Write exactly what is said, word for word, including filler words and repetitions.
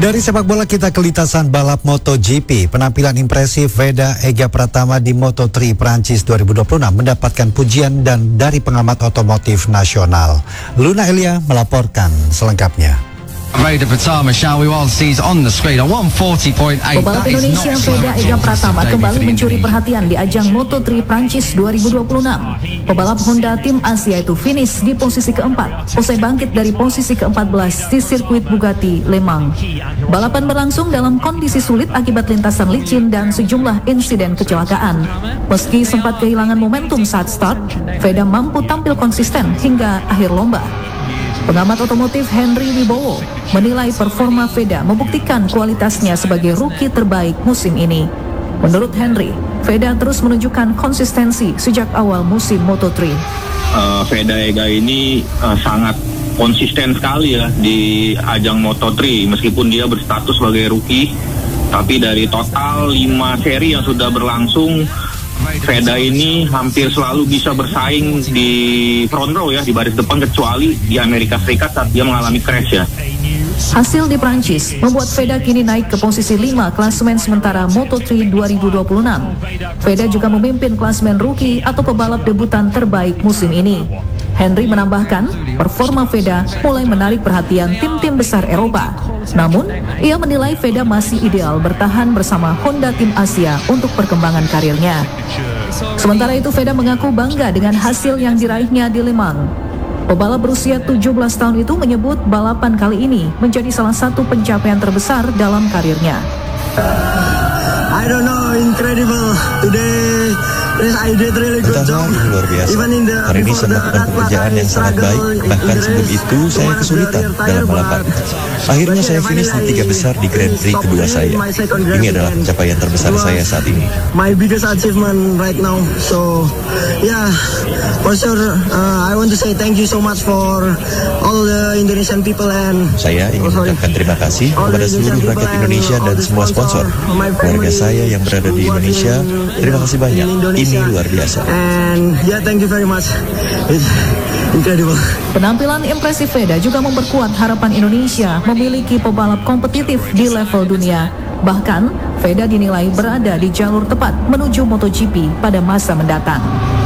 Dari sepak bola kita ke lintasan balap MotoGP. Penampilan impresif Veda Ega Pratama di Moto tiga Prancis dua ribu dua puluh enam mendapatkan pujian dan dari pengamat otomotif nasional. Luna Elia melaporkan selengkapnya. Veda Pratama, shall we all see on the screen a one forty point eight. Pebalap Indonesia Veda Ega Pratama kembali mencuri perhatian di ajang Moto tiga Prancis dua ribu dua puluh enam. Pebalap Honda tim Asia itu finish di posisi keempat, usai bangkit dari posisi keempat belas di sirkuit Bugatti Le Mans. Balapan berlangsung dalam kondisi sulit akibat lintasan licin dan sejumlah insiden kecelakaan. Meski sempat kehilangan momentum saat start, Veda mampu tampil konsisten hingga akhir lomba. Pengamat otomotif Henry Wibowo menilai performa Veda membuktikan kualitasnya sebagai rookie terbaik musim ini. Menurut Henry, Veda terus menunjukkan konsistensi sejak awal musim Moto tiga. Uh, Veda Ega ini uh, sangat konsisten sekali ya di ajang Moto tiga, meskipun dia berstatus sebagai rookie, tapi dari total lima seri yang sudah berlangsung, Veda ini hampir selalu bisa bersaing di front row ya, di baris depan, kecuali di Amerika Serikat saat dia mengalami crash ya. Hasil di Prancis membuat Veda kini naik ke posisi lima klasemen sementara Moto tiga dua ribu dua puluh enam. Veda juga memimpin klasemen rookie atau pebalap debutan terbaik musim ini. Henry menambahkan, performa Veda mulai menarik perhatian tim-tim besar Eropa. Namun, ia menilai Veda masih ideal bertahan bersama Honda tim Asia untuk perkembangan karirnya. Sementara itu, Veda mengaku bangga dengan hasil yang diraihnya di Le Mans. Pebalap berusia tujuh belas tahun itu menyebut balapan kali ini menjadi salah satu pencapaian terbesar dalam karirnya. I don't know, incredible. Today, I did really good job. Ini luar biasa. Hari ini saya melakukan pekerjaan yang sangat baik. Bahkan sebelum itu saya kesulitan dalam balapan. Akhirnya saya finish di tiga besar di Grand Prix kedua saya. Ini adalah pencapaian terbesar saya saat ini. My biggest achievement right now. So, yeah, for sure, uh, I want to say thank you so much for all the Indonesian people and. Saya ingin mengucapkan terima kasih kepada seluruh rakyat Indonesia dan semua sponsor. Keluarga saya yang berada di Indonesia, terima kasih banyak. Ini luar biasa. And yeah, thank you very much. It's incredible. Penampilan impresif Veda juga memperkuat harapan Indonesia memiliki pebalap kompetitif di level dunia. Bahkan, Veda dinilai berada di jalur tepat menuju MotoGP pada masa mendatang.